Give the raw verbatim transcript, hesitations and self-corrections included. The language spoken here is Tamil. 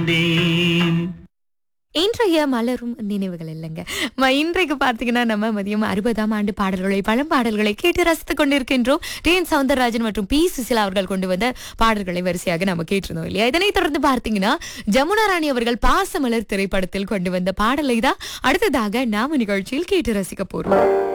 கொண்டேன். இன்றைய மலரும் நினைவுகள் இல்லைங்க. ம- இன்றைக்கு பார்த்தீங்கன்னா நம்ம மதியம் அறுபதாம் ஆண்டு பாடல்களை பழம் பாடல்களை கேட்டு ரசித்துக் கொண்டிருக்கின்றோம். டி என் சௌந்தரராஜன் மற்றும் பி சுசிலா அவர்கள் கொண்டு வந்த பாடல்களை வரிசையாக நம்ம கேட்டிருந்தோம் இல்லையா. இதனைத் தொடர்ந்து பார்த்தீங்கன்னா ஜமுனா ராணி அவர்கள் பாசமலர் திரைப்படத்தில் கொண்டு வந்த பாடலை தான் அடுத்ததாக நாம நிகழ்ச்சியில் கேட்டு ரசிக்க போறோம்.